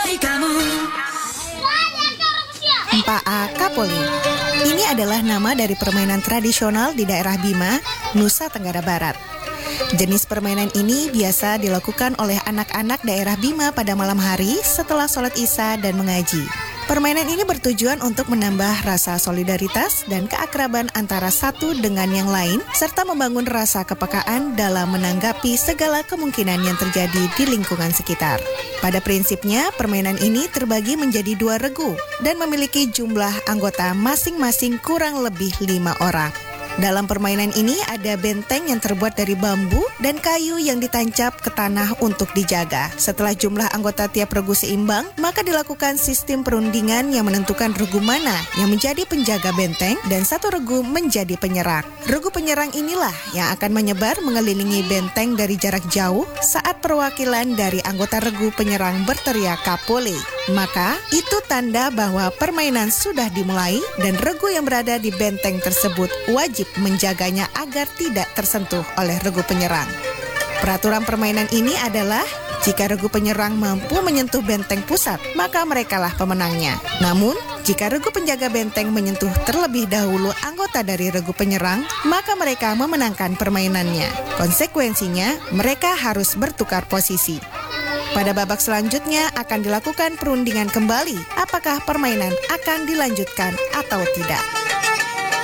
Mpaa Kapoli. Ini adalah nama dari permainan tradisional di daerah Bima, Nusa Tenggara Barat. Jenis permainan ini biasa dilakukan oleh anak-anak daerah Bima pada malam hari setelah sholat Isya dan mengaji. Permainan ini bertujuan untuk menambah rasa solidaritas dan keakraban antara satu dengan yang lain, serta membangun rasa kepekaan dalam menanggapi segala kemungkinan yang terjadi di lingkungan sekitar. Pada prinsipnya, permainan ini terbagi menjadi 2 regu dan memiliki jumlah anggota masing-masing kurang lebih 5 orang. Dalam permainan ini ada benteng yang terbuat dari bambu dan kayu yang ditancap ke tanah untuk dijaga. Setelah jumlah anggota tiap regu seimbang, maka dilakukan sistem perundingan yang menentukan regu mana yang menjadi penjaga benteng dan satu regu menjadi penyerang. Regu penyerang inilah yang akan menyebar mengelilingi benteng dari jarak jauh saat perwakilan dari anggota regu penyerang berteriak kapole. Maka itu tanda bahwa permainan sudah dimulai dan regu yang berada di benteng tersebut wajib menjaganya agar tidak tersentuh oleh regu penyerang. Peraturan permainan ini adalah jika regu penyerang mampu menyentuh benteng pusat, maka merekalah pemenangnya. Namun, jika regu penjaga benteng menyentuh terlebih dahulu anggota dari regu penyerang, maka mereka memenangkan permainannya. Konsekuensinya, mereka harus bertukar posisi. Pada babak selanjutnya akan dilakukan perundingan kembali apakah permainan akan dilanjutkan atau tidak.